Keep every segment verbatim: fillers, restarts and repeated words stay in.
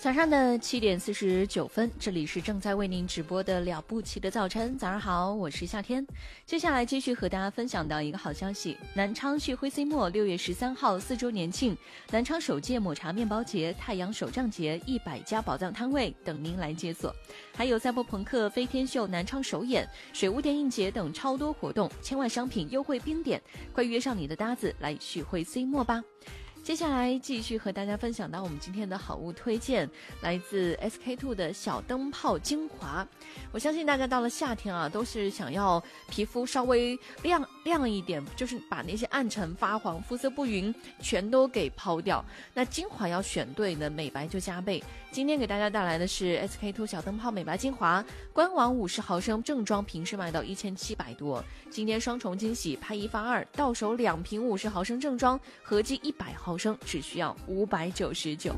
早上的七点四十九分，这里是正在为您直播的了不起的早晨。早上好，我是夏天。接下来继续和大家分享到一个好消息：南昌旭辉 C 墨六月十三号四周年庆，南昌首届抹茶面包节、太阳手账节，一百家宝藏摊位等您来解锁。还有赛博朋克、飞天秀南昌首演、水屋电影节等超多活动，千万商品优惠冰点，快约上你的搭子来旭辉 C 墨吧。接下来继续和大家分享到我们今天的好物推荐，来自 S K two 的小灯泡精华。我相信大家到了夏天啊，都是想要皮肤稍微亮亮一点，就是把那些暗沉发黄、肤色不匀全都给抛掉。那精华要选对呢，美白就加倍。今天给大家带来的是 S K two 小灯泡美白精华，官网五十毫升正装瓶是卖到一千七百多，今天双重惊喜，拍一发二，到手两瓶五十毫升正装，合计一百毫升，只需要五百九十九。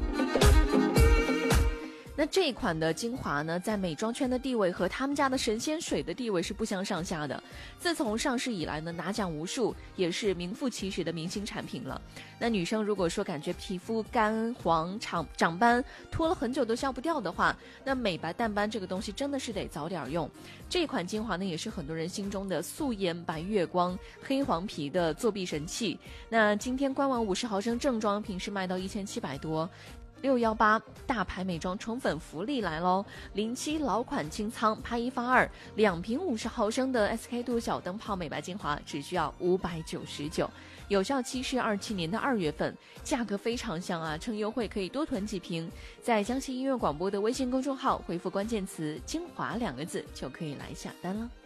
那这一款的精华呢，在美妆圈的地位和他们家的神仙水的地位是不相上下的。自从上市以来呢，拿奖无数，也是名副其实的明星产品了。那女生如果说感觉皮肤干黄、长长斑，拖了很久都消不掉的话，那美白淡斑这个东西真的是得早点用。这款精华呢，也是很多人心中的素颜白月光、黑黄皮的作弊神器。那今天官网五十毫升正装瓶是卖到一千七百多。六一八大牌美妆宠粉福利来喽！零七老款清仓拍一发二，两瓶五十毫升的 S K two 小灯泡美白精华只需要五百九十九，有效期是二七年的二月份，价格非常香啊！趁优惠可以多囤几瓶，在江西音乐广播的微信公众号回复关键词“精华”两个字就可以来下单了。